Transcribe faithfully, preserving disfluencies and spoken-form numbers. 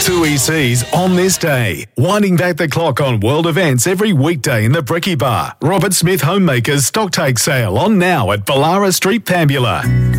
two E Cs on this day. Winding back the clock on world events every weekday in the Brekkie Bar. Robert Smith Homemakers Stocktake Sale on now at Ballara Street, Pambula.